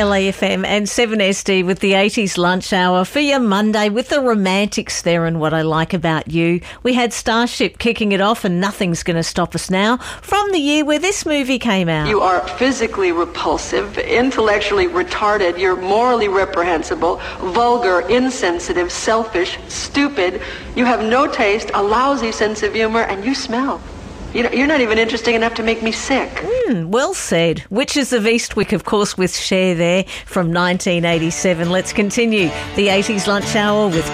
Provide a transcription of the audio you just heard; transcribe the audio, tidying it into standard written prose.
LAFM and 7SD with the 80s lunch hour for your Monday with the romantics there and what I like about you. We had Starship kicking it off and Nothing's Gonna Stop Us Now from the year where this movie came out. You are physically repulsive, intellectually retarded, you're morally reprehensible, vulgar, insensitive, selfish, stupid, you have no taste, a lousy sense of humor, and you smell. You're not even interesting enough to make me sick. Well said. Witches of Eastwick, of course, with Cher there from 1987. Let's continue the 80s lunch hour with